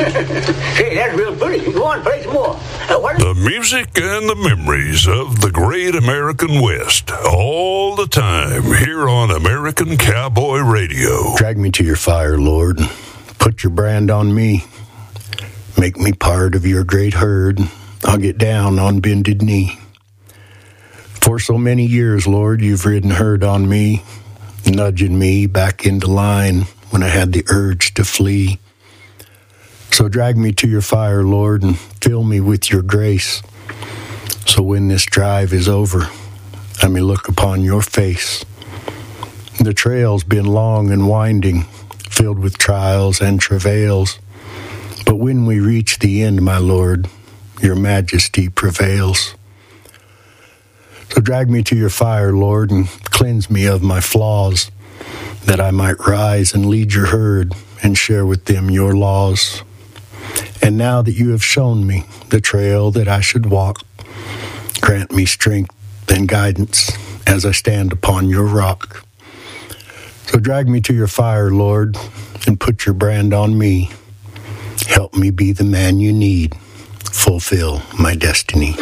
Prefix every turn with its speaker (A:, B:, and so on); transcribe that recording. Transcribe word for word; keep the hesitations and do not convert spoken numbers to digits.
A: Hey, that's real pretty. Go on, play some more. Uh, what is-
B: The music and the memories of the great American West, all the time, here on American Cowboy Radio.
C: Drag me to your fire, Lord, and put your brand on me. Make me part of your great herd. I'll get down on bended knee. For so many years, Lord, you've ridden herd on me, nudging me back into line when I had the urge to flee. So drag me to your fire, Lord, and fill me with your grace. So when this drive is over, I may look upon your face. The trail's been long and winding, filled with trials and travails. But when we reach the end, my Lord, your majesty prevails. So drag me to your fire, Lord, and cleanse me of my flaws, that I might rise and lead your herd and share with them your laws. And now that you have shown me the trail that I should walk, grant me strength and guidance as I stand upon your rock. So drag me to your fire, Lord, and put your brand on me. Help me be the man you need. Fulfill my destiny.